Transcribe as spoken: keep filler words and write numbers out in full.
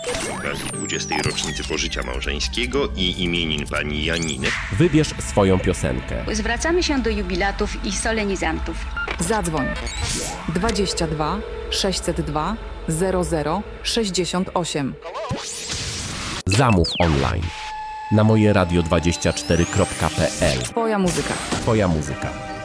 Z okazji dwudziestej rocznicy pożycia małżeńskiego i imienin pani Janiny Wybierz swoją piosenkę. Zwracamy się do jubilatów i solenizantów. Zadzwoń dwadzieścia dwa sześćset dwa zero zero sześćdziesiąt osiem. Zamów online na moje radio dwadzieścia cztery kropka p l. Twoja muzyka. Twoja muzyka.